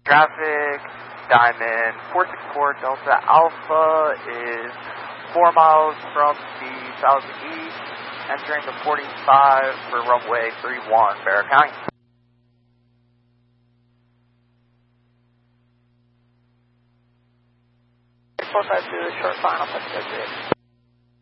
Traffic, Diamond 464 Delta Alpha is 4 miles from the southeast, entering the 45 for runway 31, Barrow County. 452, short final, 638.